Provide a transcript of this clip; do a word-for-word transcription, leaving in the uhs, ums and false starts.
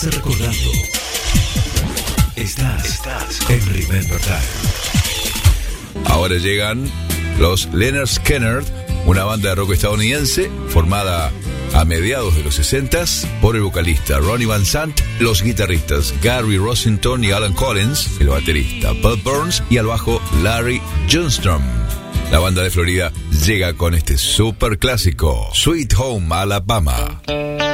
Recordando. Estás, Estás en Remember Time. Ahora llegan los Lynyrd Skynyrd, una banda de rock estadounidense formada a mediados de los sesentas por el vocalista Ronnie Van Sant, los guitarristas Gary Rossington y Alan Collins, el baterista Bud Burns y al bajo Larry Johnstrom. La banda de Florida llega con este super clásico, Sweet Home Alabama.